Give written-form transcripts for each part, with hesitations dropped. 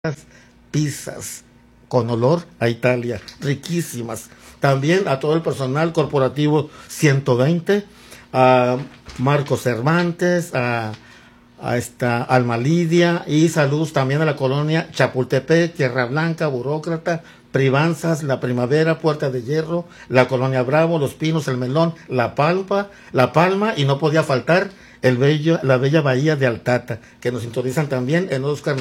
pizzas con olor a Italia, riquísimas. También a todo el personal corporativo 120, a Marcos Cervantes, a esta Alma Lidia, y saludos también a la colonia Chapultepec, Tierra Blanca, Burócrata, Privanzas, La Primavera, Puerta de Hierro, la colonia Bravo, Los Pinos, El Melón, La Palma, y no podía faltar la bella bahía de Altata, que nos sintonizan también en Oscar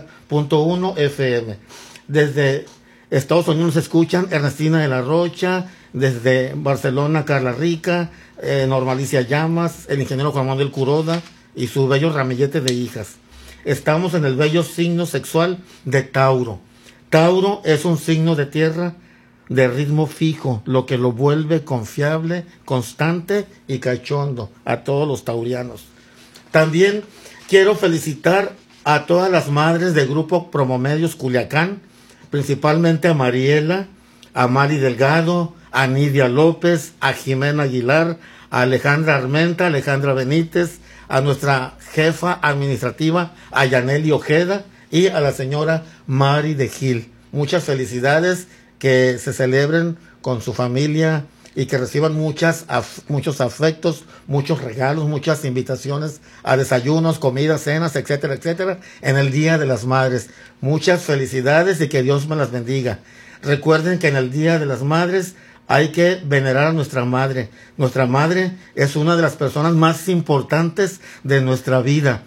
90.1 FM. Desde Estados Unidos nos escuchan Ernestina de la Rocha, desde Barcelona Carla Rica, Normalicia Llamas, el ingeniero Juan Manuel Curoda y su bello ramillete de hijas. Estamos en el bello signo sexual de Tauro. Tauro es un signo de tierra de ritmo fijo, lo que lo vuelve confiable, constante y cachondo a todos los taurianos. También quiero felicitar a todas las madres del grupo Promomedios Culiacán, principalmente a Mariela, a Mari Delgado, a Nidia López, a Jimena Aguilar, a Alejandra Armenta, a Alejandra Benítez, a nuestra jefa administrativa, a Yaneli Ojeda, y a la señora Mari de Gil. Muchas felicidades, que se celebren con su familia y que reciban muchos afectos, muchos regalos, muchas invitaciones a desayunos, comidas, cenas, etcétera, etcétera, en el Día de las Madres. Muchas felicidades y que Dios me las bendiga. Recuerden que en el Día de las Madres hay que venerar a nuestra madre. Nuestra madre es una de las personas más importantes de nuestra vida,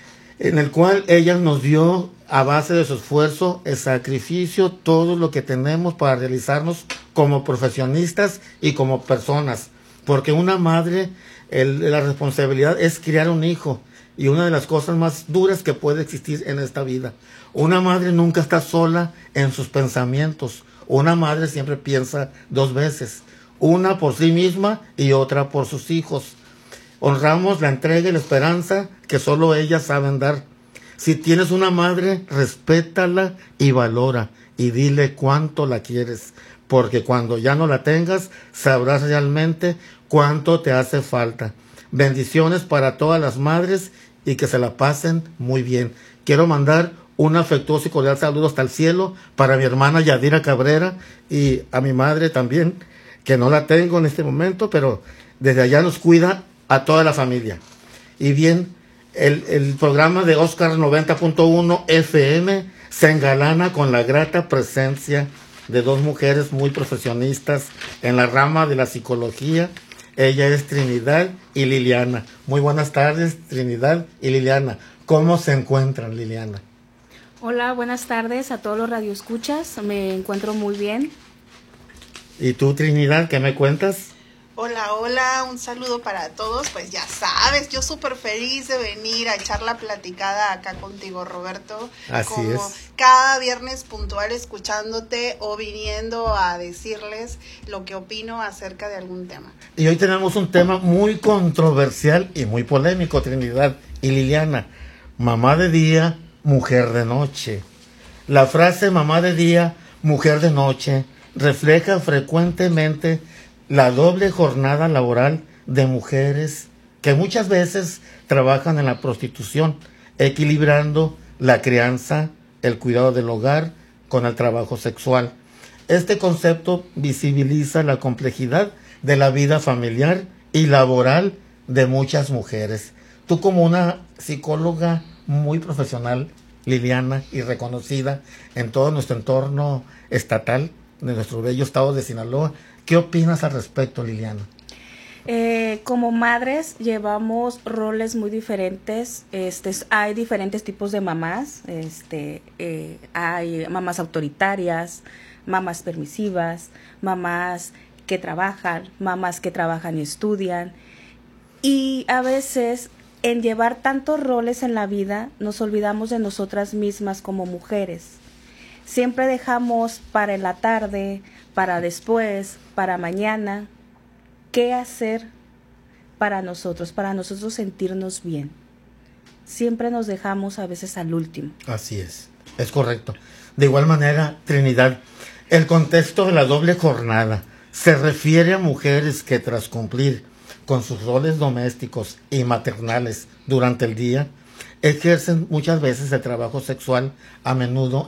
en el cual ella nos dio, a base de su esfuerzo, el sacrificio, todo lo que tenemos para realizarnos como profesionistas y como personas. Porque una madre, la responsabilidad es criar un hijo, y una de las cosas más duras que puede existir en esta vida. Una madre nunca está sola en sus pensamientos. Una madre siempre piensa dos veces, una por sí misma y otra por sus hijos. Honramos la entrega y la esperanza que solo ellas saben dar. Si tienes una madre, respétala y valora, y dile cuánto la quieres, porque cuando ya no la tengas, sabrás realmente cuánto te hace falta. Bendiciones para todas las madres y que se la pasen muy bien. Quiero mandar un afectuoso y cordial saludo hasta el cielo para mi hermana Yadira Cabrera y a mi madre también, que no la tengo en este momento, pero desde allá nos cuida a toda la familia. Y bien, el programa de Oscar 90.1 FM se engalana con la grata presencia de dos mujeres muy profesionistas en la rama de la psicología. Ella es Trinidad y Liliana. Muy buenas tardes, Trinidad y Liliana. ¿Cómo se encuentran, Liliana? Hola, buenas tardes a todos los radioescuchas. Me encuentro muy bien. ¿Y tú, Trinidad, qué me cuentas? Hola, hola, un saludo para todos. Pues ya sabes, yo súper feliz de venir a echar la platicada acá contigo, Roberto. Así como es. Cada viernes puntual escuchándote o viniendo a decirles lo que opino acerca de algún tema. Y hoy tenemos un tema muy controversial y muy polémico, Trinidad y Liliana. Mamá de día, mujer de noche. La frase mamá de día, mujer de noche refleja frecuentemente la doble jornada laboral de mujeres que muchas veces trabajan en la prostitución, equilibrando la crianza, el cuidado del hogar con el trabajo sexual. Este concepto visibiliza la complejidad de la vida familiar y laboral de muchas mujeres. Tú, como una psicóloga muy profesional, Liliana, y reconocida en todo nuestro entorno estatal de nuestro bello estado de Sinaloa, ¿qué opinas al respecto, Liliana? Como madres llevamos roles muy diferentes. Hay diferentes tipos de mamás. Hay mamás autoritarias, mamás permisivas, mamás que trabajan y estudian. Y a veces, en llevar tantos roles en la vida, nos olvidamos de nosotras mismas como mujeres. Siempre dejamos para en la tarde, para después, para mañana, qué hacer para nosotros sentirnos bien. Siempre nos dejamos a veces al último. Así es correcto. De igual manera, Trinidad, el contexto de la doble jornada se refiere a mujeres que, tras cumplir con sus roles domésticos y maternales durante el día, ejercen muchas veces el trabajo sexual a menudo